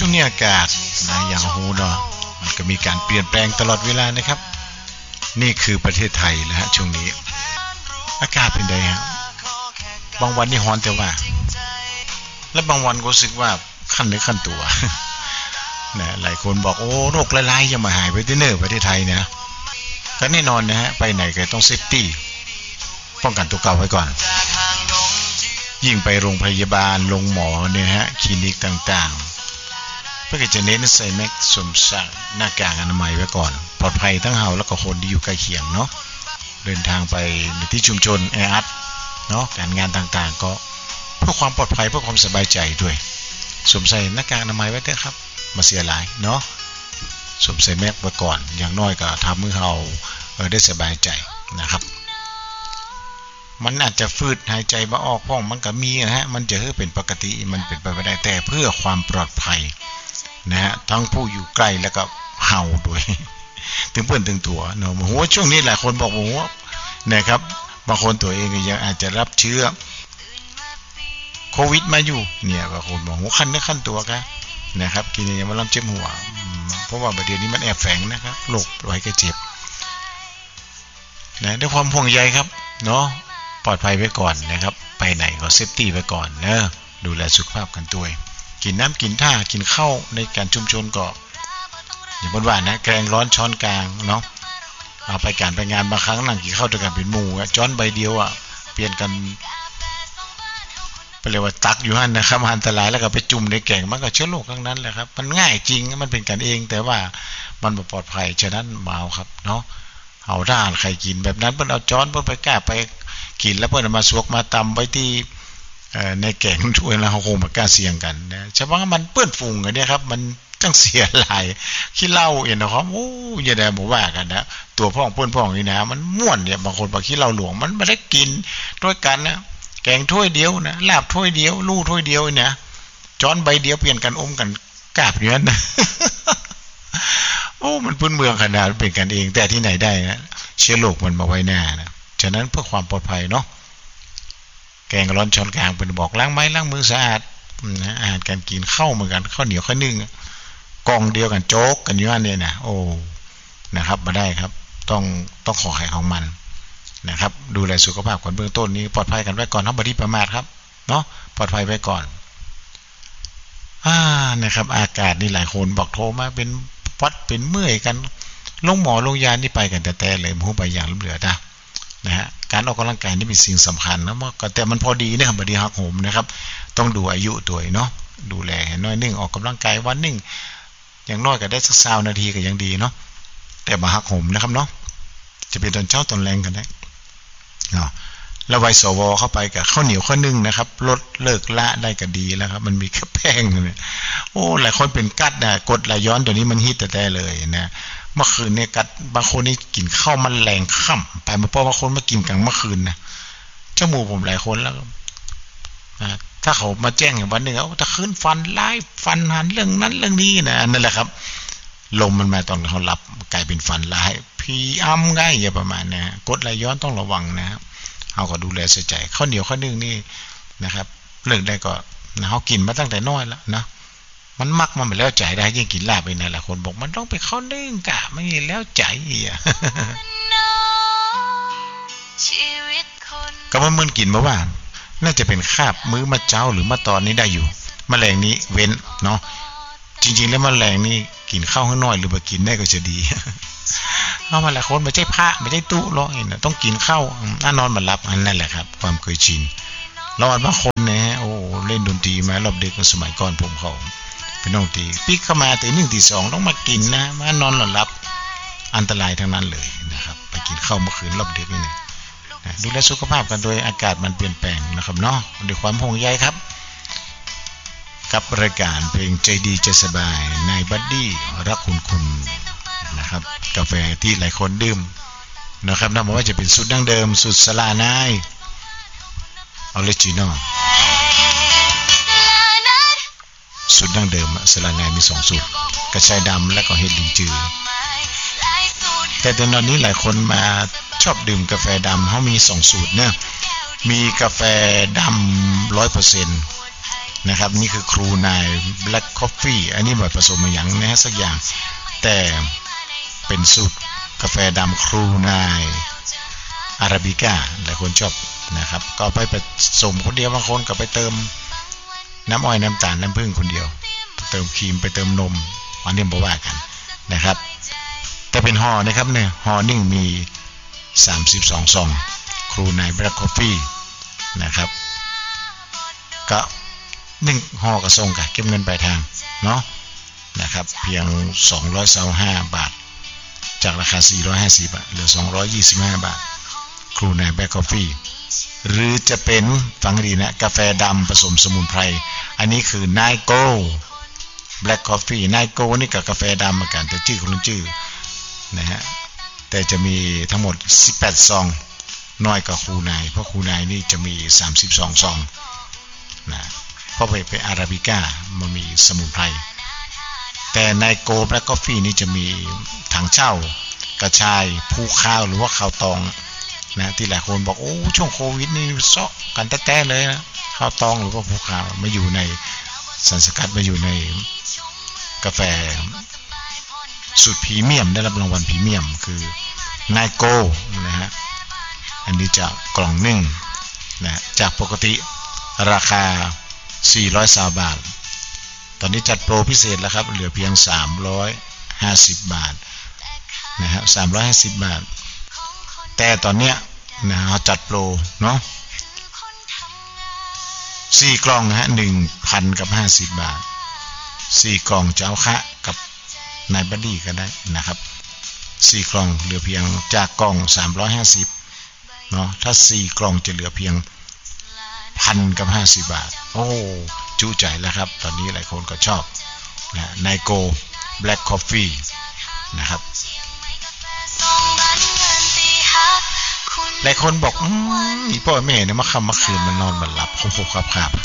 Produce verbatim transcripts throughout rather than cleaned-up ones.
ช่วงนี้อากาศนะอย่างหูเนาะมันก็มีการเปลี่ยนแปลงตลอดเวลานะครับนี่คือประเทศไทยนะฮะช่วงนี้อากาศเป็นไงฮะบางวันนี่ร้อนแต่ว่าและบางวันก็รู้สึกว่าขั้นเนื้อขั้นตัวนะหลายคนบอกโอ้โรคหลายๆยังมาหายไปที่เนอประเทศไทยเนี่ยนะก็แน่นอนนะฮะไปไหนก็ต้องเซฟตี้ป้องกันตัวเก่าไว้ก่อนยิ่งไปโรงพยาบาลโรงหมอเนี่ยฮะคลินิกต่างๆเพื่อจะเน้นใส่แมสสวมใส่หน้ากากอนามัยไว้ก่อนปลอดภัยทั้งเฮาแล้วก็คนที่อยู่ใกล้เคียงเนาะเดินทางไปในที่ชุมชนแออัดเนาะการงานต่างๆก็เพื่อความปลอดภัยเพื่อความสบายใจด้วยสวมใส่หน้ากากอนามัยไว้เถอะครับมาเสียหลายเนาะสวมใส่แมสไว้ก่อนอย่างน้อยก็ทำให้เราเออได้สบายใจนะครับมันอาจจะฟืดหายใจบ่ออกพ้องมันก็มีนะฮะมันจะเฮ้เป็นปกติมันเป็นไปไม่ได้แต่เพื่อความปลอดภัยนะฮะทั้งผู้อยู่ใกล้แล้วก็เฮาด้วยถึงเพื่อนถึงตัวเนาะโหช่วงนี้หลายคนบอกโอ้นะครับบางคนตัวเองยังอาจจะรับเชื้อโควิดมาอยู่เนี่ยบางคนบอกโหคันเนื้อคันตัวกันนะครับกินยามาลำเจ็บหัวเพราะว่าประเดี๋ยวนี้มันแอบแฝงนะครับโรคไว้ก็เจ็บนะด้วยความห่วงใยครับเนาะปลอดภัยไว้ก่อนนะครับไปไหนก็เซฟตี้ไว้ก่อนเนอะดูแลสุขภาพกันด้วยกินน้ำกินท่ากินข้าวในการชุมชนก็อย่างบนว่านะแกงร้อนช้อนกลางเนาะเอาไปการไปงานบางครั้งนั่งกินข้าวด้วยกันเป็นหมู่ช้อนใบเดียวอ่ะเปลี่ยนกันไปเรียกว่าตักอยู่หั่นนะครับอันตรายแล้วก็ไปจุ่มในแกงมันก็เชื้อโรคทั้งนั้นแหละครับมันง่ายจริงมันเป็นกันเองแต่ว่ามันบ่ปลอดภัยฉะนั้นเมาครับเนาะเอาถ้าใครกินแบบนั้นเพิ่นเอาช้อนเพิ่นไปแก้ไปกินแล้วเพิ่นเอามาสวกมาตำไว้ที่ในแกงถ้วยแล้วเขาคงบ่กล้าเสี่ยงกันนะเฉพาะมันเปื้อนฝุ่งเนี่ยครับมันจังเสียหลายขี้เหล้าเอ็นนะครับโอ้อย่าได้บ่ว่ากันนะตัวพ่องเพิ่นพ่องนี่นะมันม่วนเนี่ยบางคนบอกขี้เหล้าหลวงมันบ่ได้กินด้วยกันนะแกงถ้วยเดียวนะลาบถ้วยเดียวลู่ถ้วยเดียวนะช้อนใบเดียวเปลี่ยนกันอมกันกาบอยู่นั่นนะโอ้มันพื้นเมืองขนาดเป็นกันเองแต่ที่ไหนได้นะเชื้อโรคมันมาไว้หน้านะฉะนั้นเพื่อความปลอดภัยเนาะแกงร้อนช้อนกลางเป็นบอกล้างไม้ล้างมือสะอาดนะอาหารการกินข้าวเหมือนกันข้าวเหนียวข้าวนึ่งกองเดียวกันโจ๊กกันอยู่นั่นเนี่ยนะโอ้นะครับมาได้ครับต้องต้องขอไข่ของมันนะครับดูแลสุขภาพก่อนเบื้องต้นนี้ปลอดภัยกันไว้ก่อนครับบ่ได้ประมาทครับเนาะปลอดภัยไว้ก่อนอ่านะครับอากาศนี่หลายคนบอกโทรมาเป็นวัดเป็นเมื่อยกันลงหมอลงยานี่ไปกันแต่แต่เลยมูไปอย่างเหลือนะนะฮะการออกกำลังกายนี่เป็นสิ่งสำคัญนะก็แต่มันพอดีนะครับบ่ได้หักโหมนะครับต้องดูอายุตัวเนาะดูแลน้อยนึงออกกำลังกายวันนึงอย่างน้อยก็ได้สักยี่สิบนาทีก็ยังดีเนาะแต่บ่หักโหมนะครับเนาะจะเป็นตอนเช้าตอนแรงกันได้เนาะแล้วไวสวเข้าไปกับข้าวเหนียวข้าวนึ่งนะครับลดเลิกละได้ก็ดีแล้วครับมันมีแค่แป้งเนี่ยโอ้หลายคนเป็นกัดนะกดไหลย้อนตัวนี้มันฮิตแต่แต่เลยนะเมื่อคืนเนี่ยกัดบางคนนี่กินข้าวมันแรงค่ำไปมาเพราะบางคนมากินกลางเมื่อคืนนะจมูกผมหลายคนแล้วถ้าเขามาแจ้งอย่างวันหนึ่งเอาถ้าคืนฟันไล่ฟันหันเรื่องนั้นเรื่องนี้นะนั่นแหละครับลมมันมาตอนเขาหลับกลายเป็นฟันลายพีอ้ำง่ายอย่างประมาณนะกดไหลย้อนต้องระวังนะครับเอาก็ดูแลใส่ใจข้าวเหนียวข้าวนึ่งนี่นะครับเลิกได้ก็นะเขากินมาตั้งแต่น้อยแล้วนะมันมักมันไม่แล้วใจได้ยิ่งกินลาบไปนะหลายคนบอกมันต้องไปข้าวนึ่งกะไม่แล้วใจอ่ะก็มันมึนกินมาว่าน่าจะเป็นคาบมื้อมาเจ้าหรือมาตอนนี้ได้อยู่แมลงนี้เว้นเนาะจริงๆแล้วแมลงนี่กินข้าวข้างน้อยหรือมากินได้ก็จะดีเอามาหลายคนไม่ใช่พระไม่ใช่ตู้หรอกเนี่ยต้องกินข้าวน่านอนมารับอันนั่นแหละครับความเคยชินเราบางคนนะฮะโอ้เล่นดนตรีมารอบเด็กสมัยก่อนผมเขาเป็นน้องตีปิ๊กเข้ามาตีหนึ่งตีสองต้องมากินนะมานอนหลับอันตรายทั้งนั้นเลยนะครับไปกินข้าวเมื่อคืนรอบเด็กนี่นะดูแลสุขภาพกันโดยอากาศมันเปลี่ยนแปลงนะครับเนาะด้วยความห่วงใยครับกับรายการเพลงใจดีใจสบายนายบัดดี้รักคุณคุณนะครับกาแฟที่หลายคนดื่มนะครับนับว่าจะเป็นสูตรดั้งเดิมสูตรสลานายออริจินอลสูตรดั้งเดิมสลานายมีสองสูตรกระชายดำและก็เห็ดลินจือแต่ตอนนี้หลายคนมาชอบดื่มกาแฟดำเขามีสองสูตรเนี่ยมีกาแฟดำร้อยเปอร์เซ็นต์นะครับนี่คือครูนาย Black Coffee อันนี้แบบผสมมาอย่างนะฮะสักอย่างแต่เป็นสูตรกาแฟดำครูนายอาราบิก้าหลายคนชอบนะครับก็ไปผสมคนเดียวบางคนก็ไปเติมน้ำอ้อยน้ำตาลน้ำผึ้งคนเดียวเติมครีมไปเติมนมอันนี้บอกว่ากันนะครับแต่เป็นห่อนะครับเนี่ยห่อหนึ่งมีสามสิบสองซองครูนาย Black Coffee นะครับก็หนึ่งห่อกระส่งกับเก็บเงินปลายทางเนาะนะครับเพียงสองร้อยยี่สิบห้าบาทจากราคาสี่ร้อยห้าสิบเหลือสองร้อยยี่สิบห้าบาทครูนาย Black Coffee หรือจะเป็นฟังดีนะกาแฟดำผสมสมุนไพรอันนี้คือนายโก้ Black Coffee นายโก้นี่กับกาแฟดำเหมือนกันแต่ชื่อคนละชื่อนะฮะแต่จะมีทั้งหมดสิบแปดซองน้อยกว่าครูนายเพราะครูนายนี่จะมีสามสิบสองซองนะเพราะไปเป็นอาราบิก้ามันมีสมุนไพรแต่ในโกลด์ Black Coffee นี่จะมีถังเช่ากระชายผู้ข้าวหรือว่าข้าวตองนะที่หลายคนบอกโอ้ช่วงโควิดนี่เซาะกันแต้ๆเลยนะข้าวตองหรือว่าผู้ข้าวมาอยู่ในสารสกัดมาอยู่ในกาแฟสูตรพรีเมียมได้รับรางวัลพรีเมียมคือนายโกนะฮะอันนี้จากกล่องหนึ่งนะจากปกติราคาสี่ร้อยยี่สิบบาทตอนนี้จัดโปรพิเศษแล้วครับเหลือเพียงสามร้อยห้าสิบบาทนะครับสามร้อยห้าสิบบาทแต่ตอนเนี้ยนะเราจัดโปรเนาะสี่กล่องนะฮะ หนึ่งพัน กับห้าสิบบาทสี่กล่องจะเอาคะกับนายบัดดี้ก็ได้นะครับสี่กล่องเหลือเพียงจากกล่องสามร้อยห้าสิบเนาะถ้าสี่กล่องจะเหลือเพียงพันกับห้าสิบบาทโอ้จุใจแล้วครับตอนนี้หลายคนก็ชอบนะไนโก Black Coffee นะครับหลายคนบอกอืมอีพ่อแม่เนี่ยมาค่ำมาคืนมันนอนมันหลับคงคงครับครับ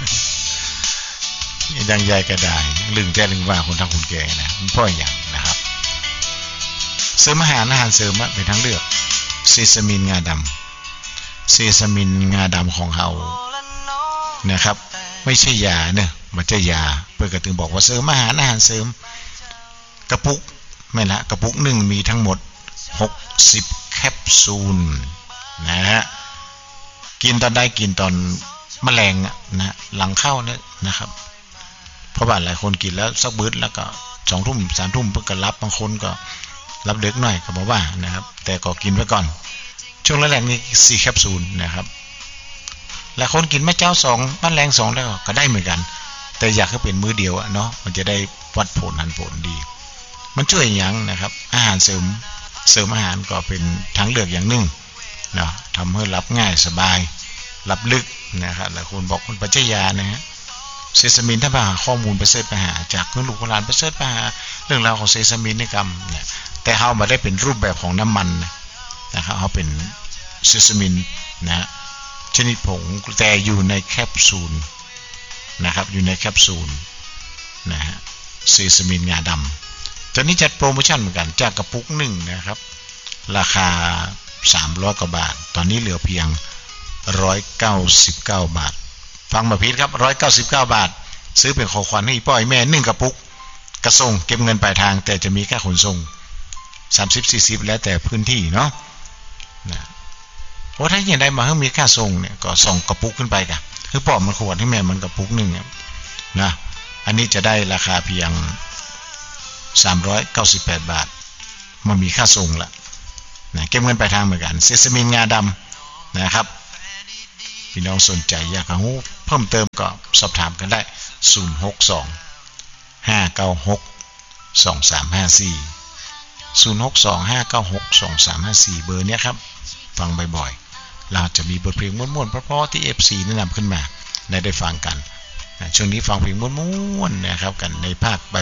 ยังใหญ่ก็ได้ลึงแต่ลึงว่าคนทั้งคนแก่นะมันพ่ออย่างนะครับเสริมอาหารอาหารเสริมเป็นทั้งเลือกเซซามินงาดำเซซามินงาดำของเรานะครับไม่ใช่ยาเนี่ยมันจะยาเพื่อกระตึงบอกว่าเสริมอาหารอาหารเสริมกระปุกไม่ละกระปุกหนึ่งมีทั้งหมดหกสิบแคปซูลนะฮะกินตอนได้กินตอนแมลงนะหลังเข้าเนี่ยนะครับเพราะว่าหลายคนกินแล้วสักบึ้ดแล้วก็สองทุ่มสามทุ่มเพิ่งก็รับบางคนก็รับเด็กหน่อยก็บอกว่านะครับแต่ก็กินไว้ก่อนช่วงแรกๆนี่สี่แคปซูลนะครับหลายคนกินแม่เจ้าสองบ้านแรงสองแล้วก็ได้เหมือนกันแต่อยากให้เป็นมื้อเดียวอะเนาะมันจะได้วัดผลหันผลดีมันช่วยอย่างนะครับอาหารเสริมเสริมอาหารก็เป็นทางเลือกอย่างหนึ่งเนาะทำให้รับง่ายสบายรับลึกนะครับหลายคนบอกมันปัจจัยยานะฮะเซซามินถ้าไปหาข้อมูลไปเสิร์ชไปหาจากเพื่อนลูกหลานไปเสิร์ชไปหาเรื่องราวของเซซามินในกรรมเนี่ยแต่เขามาได้เป็นรูปแบบของน้ำมันนะครับเขาเป็นเซซามินนะชนิดผงแต่อยู่ในแคปซูลนะครับอยู่ในแคปซูลนะฮะเซซามินงาดำตอนนี้จัดโปรโมชั่นเหมือนกันจากกระปุกหนึ่งนะครับราคาสามร้อยกว่าบาทตอนนี้เหลือเพียงหนึ่งร้อยเก้าสิบเก้าบาทฟังมาพีทครับหนึ่งร้อยเก้าสิบเก้าบาทซื้อเป็นของขวัญให้พ่อให้แม่หนึ่งกระปุกกระส่งเก็บเงินปลายทางแต่จะมีค่าขนส่งสามสิบ สี่สิบแล้วแต่พื้นที่เนาะนะเพราะถ้าอย่างใดมาเพิ่มมีค่าส่งเนี่ยก็ส่งกระปุกขึ้นไปกันคือพ่อมันขวดให้แม่มันกระปุกหนึ่งนะอันนี้จะได้ราคาเพียงสามร้อยเก้าสิบแปดบาทมันมีค่าส่งละนะเก็บเงินปลายทางเหมือนกันเซซามินงาดำนะครับพี่น้องสนใจอยากรู้เพิ่มเติมก็สอบถามกันได้ศูนย์ หก สอง ห้า เก้า หก สอง สาม ห้า สี่ ศูนย์ หก สอง ห้า เก้า หก สอง สาม ห้า สี่เบอร์เนี้ยครับฟังบ่อยๆเราจะมีบทเพลงม่วนๆเพราะๆที่ เอฟ ซี แนะนำขึ้นมาได้ได้ฟังกันนะช่วงนี้ฟังเพลงม่วนๆนะครับกันในภาค